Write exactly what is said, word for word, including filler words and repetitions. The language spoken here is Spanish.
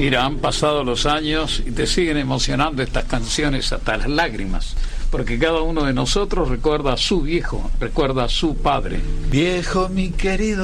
Mira, han pasado los años y te siguen emocionando estas canciones hasta las lágrimas, porque cada uno de nosotros recuerda a su viejo, recuerda a su padre. Viejo, mi querido